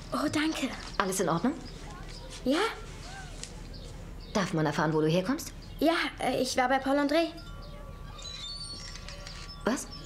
Oh, danke. Alles in Ordnung? Ja? Darf man erfahren, wo du herkommst? Ja, ich war bei Paul André. Was?